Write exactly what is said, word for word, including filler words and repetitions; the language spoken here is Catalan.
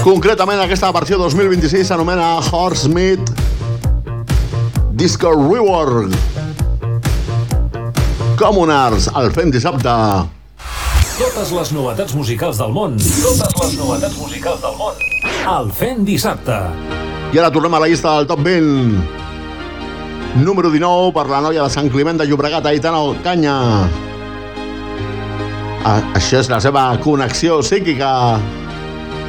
Concretament aquesta versió dos mil vint-i-sis s'anomena Horsemeat Disco Rework. Commoners, el fem dissabte. Totes les novetats musicals del món. Totes les novetats musicals del món. El fem dissabte. I ara tornem a la llista del top vint. Número dinou per la noia de Sant Climent de Llobregat, Aitana Ocaña. Ah, això és la seva connexió psíquica.